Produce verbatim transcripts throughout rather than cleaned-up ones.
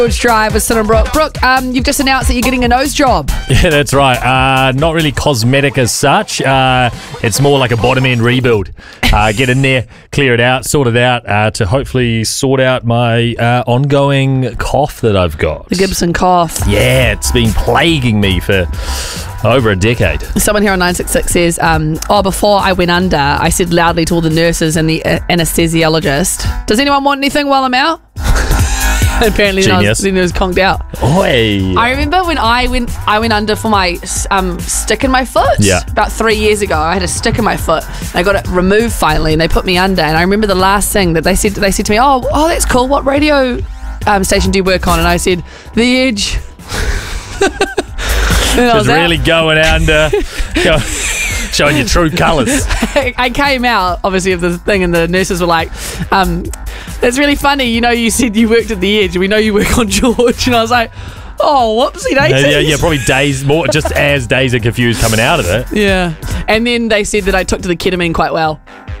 George Drive with Sin and Brooke. Brooke, um, you've just announced that you're getting a nose job. Yeah, that's right. Uh, not really cosmetic as such. Uh, it's more like a bottom end rebuild. Uh, get in there, clear it out, sort it out uh, to hopefully sort out my uh, ongoing cough that I've got. The Gibson cough. Yeah, it's been plaguing me for over a decade. Someone here on nine six six says, um, oh, before I went under, I said loudly to all the nurses and the uh, anesthesiologist, does anyone want anything while I'm out? Apparently, then I, was, then I was conked out. Oi. I remember when I went, I went under for my um, stick in my foot. Yeah. About three years ago, I had a stick in my foot. And I got it removed finally, and they put me under. And I remember the last thing that they said. They said to me, "Oh, oh, that's cool. What radio um, station do you work on?" And I said, "The Edge." Just really out. going under, go, showing your true colours. I came out, obviously, of the thing, and the nurses were like, um, "It's really funny. You know, you said you worked at the Edge. We know you work on George." And I was like, "Oh, whoopsie daisies." Yeah, yeah, probably days more, just as days are confused coming out of it. Yeah, and then they said that I took to the ketamine quite well.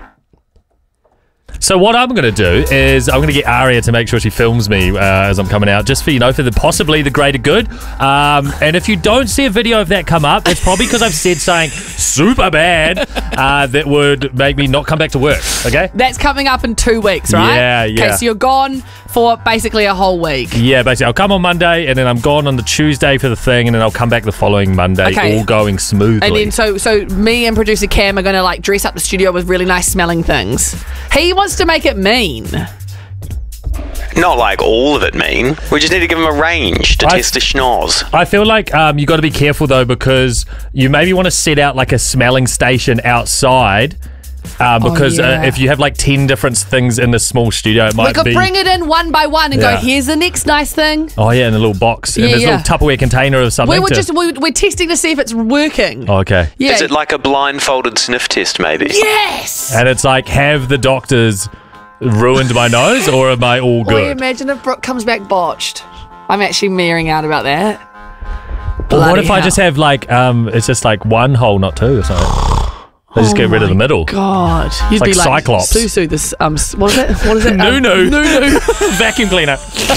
So what I'm going to do is I'm going to get Aria to make sure she films me uh, as I'm coming out, just for, you know, for the possibly the greater good. Um, and if you don't see a video of that come up, it's probably because I've said something super bad uh, that would make me not come back to work, okay? That's coming up in two weeks, right? Yeah, yeah. Okay, so you're gone for basically a whole week. Yeah, basically. I'll come on Monday, and then I'm gone on the Tuesday for the thing, and then I'll come back the following Monday, okay. all going smoothly. And then so so me and producer Cam are going to like dress up the studio with really nice smelling things. He wants to make it mean. Not like all of it mean. We just need to give him a range to I, test the schnoz. I feel like um, you got to be careful though, because you maybe want to set out like a smelling station outside. Uh, because oh, yeah. uh, if you have like ten different things in this small studio, it might we could be... bring it in one by one and yeah. go, here's the next nice thing. Oh yeah, in a little box. Yeah, in this yeah. little Tupperware container or something. We were to... just we, we're testing to see if it's working. Oh, okay. Yeah. Is it like a blindfolded sniff test maybe? Yes! And it's like, have the doctors ruined my nose, or am I all good? Or imagine if Brooke comes back botched. I'm actually meering out about that. Well, what if hell. I just have like, um, it's just like one hole, not two or something? They just oh get rid of the middle. God, you'd like be like Cyclops. Susu. This um, what is it? What is it? Nunu. Um, Nunu. Vacuum cleaner.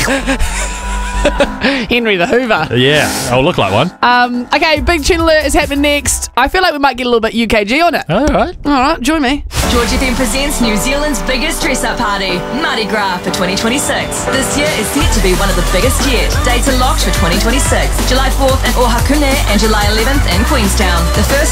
Henry the Hoover. Yeah, I'll look like one. Um, okay, Big Tune Alert is happening next. I feel like we might get a little bit U K G on it. All right. All right, join me. George F M presents New Zealand's biggest dress-up party, Mardi Gras for twenty twenty-six. This year is set to be one of the biggest yet. Dates are locked for twenty twenty-six, July fourth in Ohakune and July eleventh in Queenstown. The first